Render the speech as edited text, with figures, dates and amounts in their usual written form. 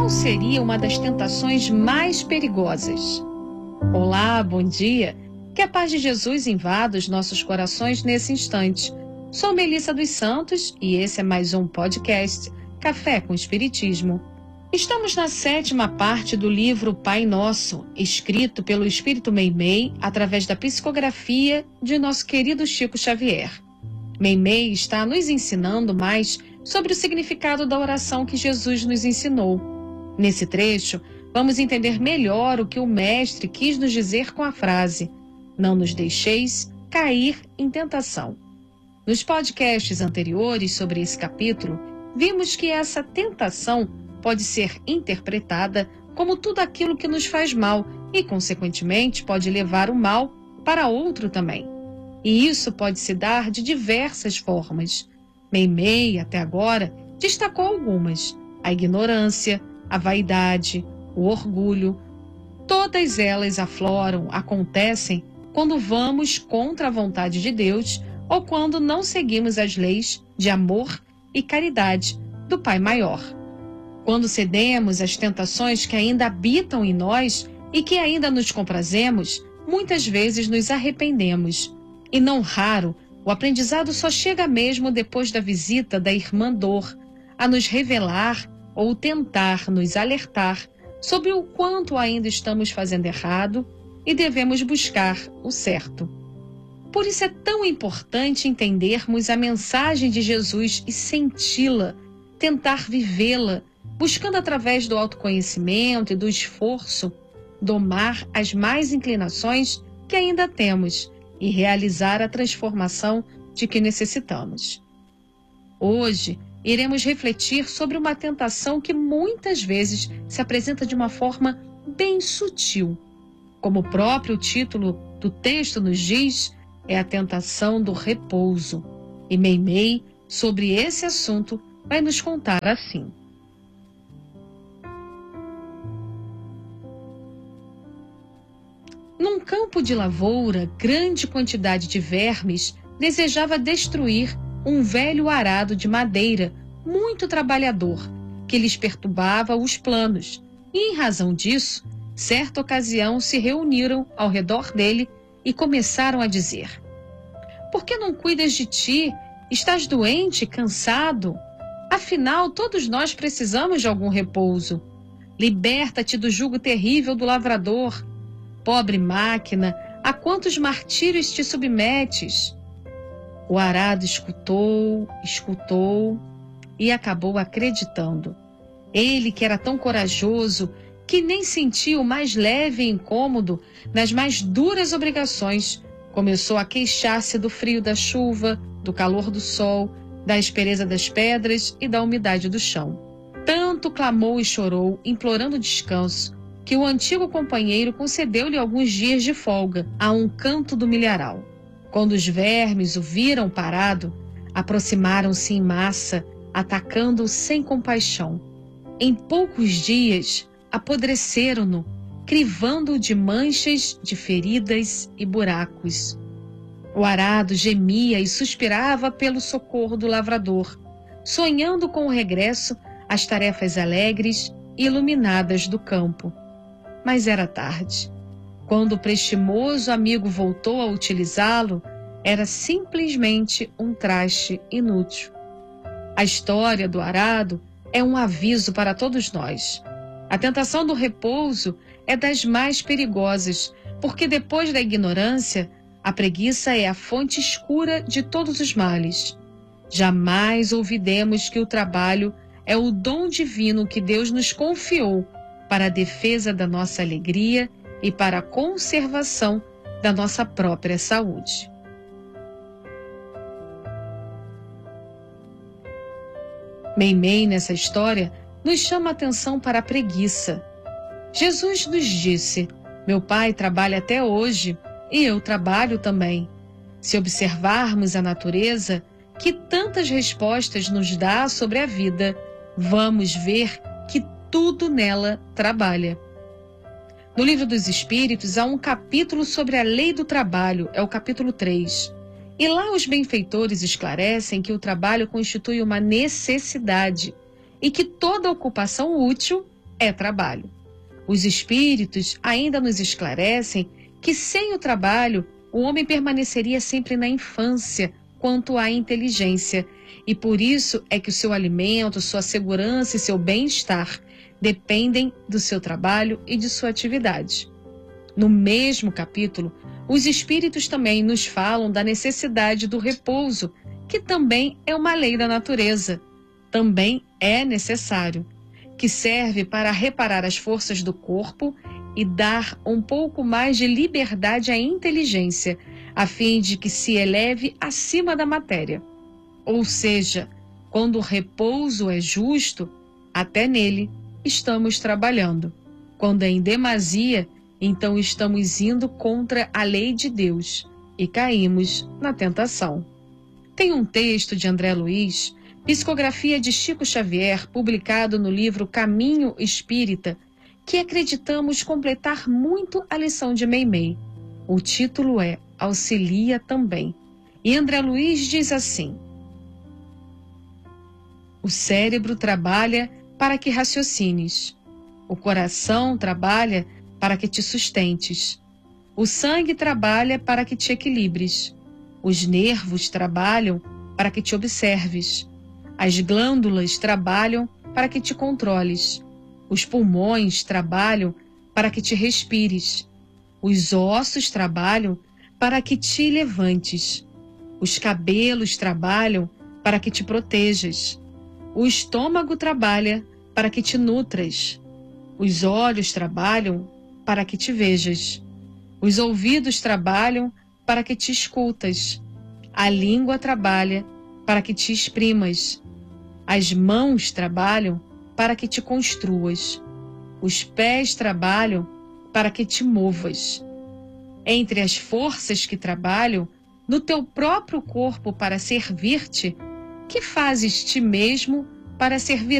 Qual seria uma das tentações mais perigosas? Olá, bom dia. Que a paz de Jesus invada os nossos corações nesse instante. Sou Melissa dos Santos e esse é mais um podcast Café com Espiritismo. Estamos na 7ª parte do livro Pai Nosso, escrito pelo Espírito Meimei através da psicografia de nosso querido Chico Xavier. Meimei está nos ensinando mais sobre o significado da oração que Jesus nos ensinou. Nesse trecho, vamos entender melhor o que o Mestre quis nos dizer com a frase: não nos deixeis cair em tentação. Nos podcasts anteriores sobre esse capítulo, vimos que essa tentação pode ser interpretada como tudo aquilo que nos faz mal e, consequentemente, pode levar o mal para outro também. E isso pode se dar de diversas formas. Meimei, até agora, destacou algumas: a ignorância, a vaidade, o orgulho. Todas elas afloram, acontecem quando vamos contra a vontade de Deus ou quando não seguimos as leis de amor e caridade do Pai Maior. Quando cedemos às tentações que ainda habitam em nós e que ainda nos comprazemos, muitas vezes nos arrependemos. E não raro, o aprendizado só chega mesmo depois da visita da irmã Dor, a nos revelar ou tentar nos alertar sobre o quanto ainda estamos fazendo errado e devemos buscar o certo. Por isso é tão importante entendermos a mensagem de Jesus e senti-la, tentar vivê-la, buscando através do autoconhecimento e do esforço domar as más inclinações que ainda temos e realizar a transformação de que necessitamos. Hoje, iremos refletir sobre uma tentação que muitas vezes se apresenta de uma forma bem sutil. Como o próprio título do texto nos diz, é a tentação do repouso. E Meimei, sobre esse assunto, vai nos contar assim. Num campo de lavoura, grande quantidade de vermes desejava destruir um velho arado de madeira, muito trabalhador, que lhes perturbava os planos. E, em razão disso, certa ocasião se reuniram ao redor dele e começaram a dizer: por que não cuidas de ti? Estás doente, cansado? Afinal, todos nós precisamos de algum repouso. Liberta-te do jugo terrível do lavrador. Pobre máquina, a quantos martírios te submetes? O arado escutou e acabou acreditando. Ele, que era tão corajoso, que nem sentia o mais leve incômodo nas mais duras obrigações, começou a queixar-se do frio da chuva, do calor do sol, da aspereza das pedras e da umidade do chão. Tanto clamou e chorou, implorando descanso, que o antigo companheiro concedeu-lhe alguns dias de folga a um canto do milharal. Quando os vermes o viram parado, aproximaram-se em massa, atacando-o sem compaixão. Em poucos dias, apodreceram-no, crivando-o de manchas, de feridas e buracos. O arado gemia e suspirava pelo socorro do lavrador, sonhando com o regresso às tarefas alegres e iluminadas do campo. Mas era tarde. Quando o prestimoso amigo voltou a utilizá-lo, era simplesmente um traste inútil. A história do arado é um aviso para todos nós. A tentação do repouso é das mais perigosas, porque depois da ignorância, a preguiça é a fonte escura de todos os males. Jamais olvidemos que o trabalho é o dom divino que Deus nos confiou para a defesa da nossa alegria e para a conservação da nossa própria saúde. Meimei, nessa história, nos chama a atenção para a preguiça. Jesus nos disse: meu pai trabalha até hoje e eu trabalho também. Se observarmos a natureza, que tantas respostas nos dá sobre a vida, vamos ver que tudo nela trabalha. No Livro dos Espíritos há um capítulo sobre a lei do trabalho, é o capítulo 3. E lá os benfeitores esclarecem que o trabalho constitui uma necessidade e que toda ocupação útil é trabalho. Os espíritos ainda nos esclarecem que sem o trabalho, o homem permaneceria sempre na infância quanto à inteligência, e por isso é que o seu alimento, sua segurança e seu bem-estar dependem do seu trabalho e de sua atividade. No mesmo capítulo, os espíritos também nos falam da necessidade do repouso, que também é uma lei da natureza. Também é necessário, que serve para reparar as forças do corpo e dar um pouco mais de liberdade à inteligência, a fim de que se eleve acima da matéria. Ou seja, quando o repouso é justo, até nele estamos trabalhando. Quando é em demasia, então estamos indo contra a lei de Deus e caímos na tentação. Tem um texto de André Luiz, psicografia de Chico Xavier, publicado no livro Caminho Espírita, que acreditamos completar muito a lição de Meimei. O título é Auxilia Também. E André Luiz diz assim: o cérebro trabalha para que raciocines. O coração trabalha para que te sustentes. O sangue trabalha para que te equilibres. Os nervos trabalham para que te observes. As glândulas trabalham para que te controles. Os pulmões trabalham para que te respires. Os ossos trabalham para que te levantes. Os cabelos trabalham para que te protejas. O estômago trabalha para que te nutras. Os olhos trabalham para que te vejas. Os ouvidos trabalham para que te escutas. A língua trabalha para que te exprimas. As mãos trabalham para que te construas. Os pés trabalham para que te movas. Entre as forças que trabalham no teu próprio corpo para servir-te, que fazes ti mesmo para servir